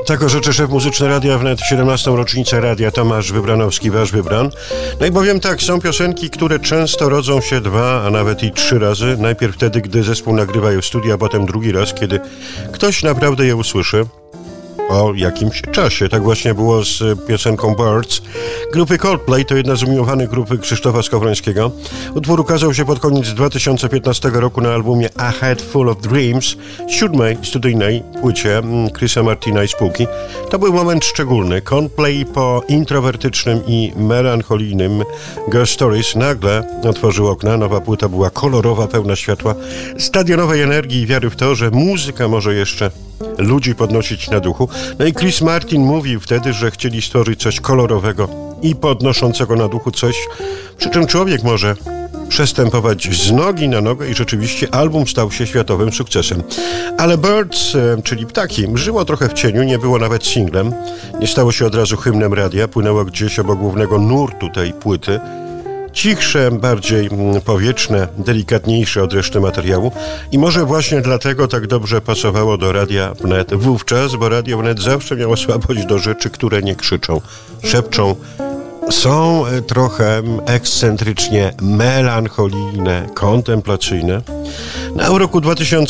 Tak rzeczy szef muzyczny Radia Wnet w 17. rocznicę radia Tomasz Wybranowski, wasz wybran. No i powiem tak, są piosenki, które często rodzą się 2, a nawet i 3 razy. Najpierw wtedy, gdy zespół nagrywa je w studiu, a potem drugi raz, kiedy ktoś naprawdę je usłyszy po jakimś czasie. Tak właśnie było z piosenką Birds grupy Coldplay. To jedna z umiłowanych grupy Krzysztofa Skowrońskiego. Utwór ukazał się pod koniec 2015 roku na albumie A Head Full of Dreams, 7. studyjnej płycie Chrisa Martina i spółki. To był moment szczególny. Coldplay po introwertycznym i melancholijnym Ghost Stories nagle otworzył okna. Nowa płyta była kolorowa, pełna światła, stadionowej energii i wiary w to, że muzyka może jeszcze ludzi podnosić na duchu. No i Chris Martin mówił wtedy, że chcieli stworzyć coś kolorowego i podnoszącego na duchu, coś, przy czym człowiek może przestępować z nogi na nogę i rzeczywiście album stał się światowym sukcesem. Ale Birds, czyli ptaki, żyło trochę w cieniu, nie było nawet singlem, nie stało się od razu hymnem radia, płynęło gdzieś obok głównego nurtu tej płyty. Cichsze, bardziej powietrzne, delikatniejsze od reszty materiału i może właśnie dlatego tak dobrze pasowało do Radia Wnet wówczas, bo Radio Wnet zawsze miało słabość do rzeczy, które nie krzyczą, szepczą, są trochę ekscentrycznie melancholijne, kontemplacyjne. No, w roku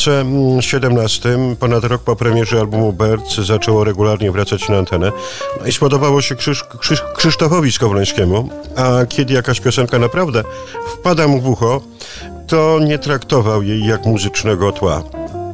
2017, ponad rok po premierze albumu Birds, zaczęło regularnie wracać na antenę. No i spodobało się Krzysztofowi Skowrońskiemu, a kiedy jakaś piosenka naprawdę wpada mu w ucho, to nie traktował jej jak muzycznego tła.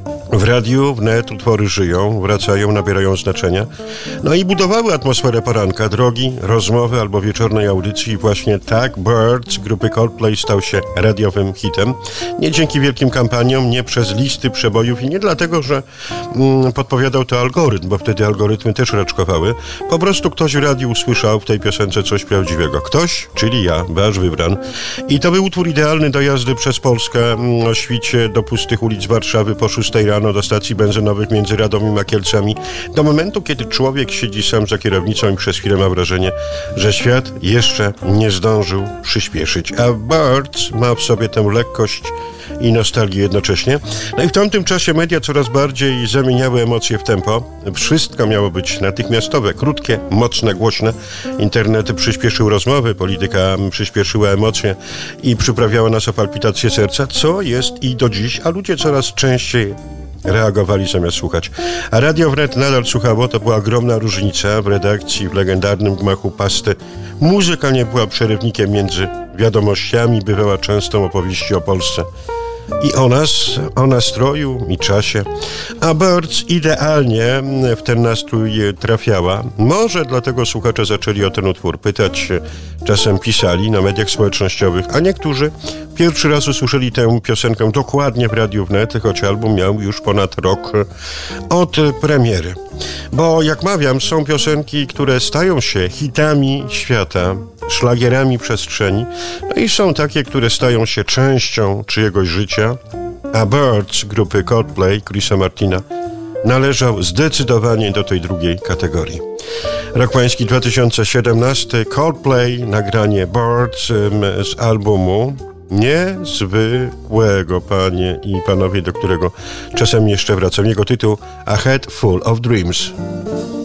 W radiu wnet utwory żyją, wracają, nabierają znaczenia. No i budowały atmosferę poranka, drogi, rozmowy albo wieczornej audycji. I właśnie tak Birds grupy Coldplay stał się radiowym hitem. Nie dzięki wielkim kampaniom, nie przez listy przebojów i nie dlatego, że podpowiadał to algorytm, bo wtedy algorytmy też raczkowały. Po prostu ktoś w radiu usłyszał w tej piosence coś prawdziwego. Ktoś, czyli ja, wasz wybran. I to był utwór idealny do jazdy przez Polskę o świcie do pustych ulic Warszawy po 6 rano do stacji benzynowych między Radomiem a Kielcami, do momentu, kiedy człowiek siedzi sam za kierownicą i przez chwilę ma wrażenie, że świat jeszcze nie zdążył przyspieszyć. A Birds ma w sobie tę lekkość i nostalgię jednocześnie. No i w tamtym czasie media coraz bardziej zamieniały emocje w tempo. Wszystko miało być natychmiastowe, krótkie, mocne, głośne. Internet przyspieszył rozmowy, polityka przyspieszyła emocje i przyprawiała nas o palpitację serca, co jest i do dziś, a ludzie coraz częściej reagowali zamiast słuchać. A Radio Wnet nadal słuchało, to była ogromna różnica w redakcji, w legendarnym gmachu Pasty. Muzyka nie była przerywnikiem między wiadomościami, bywała często opowieści o Polsce. I o nas, o nastroju i czasie. A Birds idealnie w ten nastrój trafiała. Może dlatego słuchacze zaczęli o ten utwór pytać, czasem pisali na mediach społecznościowych, a niektórzy pierwszy raz usłyszeli tę piosenkę dokładnie w Radiu Wnet, choć album miał już ponad rok od premiery. Bo jak mawiam, są piosenki, które stają się hitami świata, szlagierami przestrzeni, no i są takie, które stają się częścią czyjegoś życia, a Birds grupy Coldplay, Chrisa Martina, należał zdecydowanie do tej drugiej kategorii. Rok pański 2017, Coldplay, nagranie Birds z albumu niezwykłego, panie i panowie, do którego czasem jeszcze wracam. Jego tytuł A Head Full of Dreams.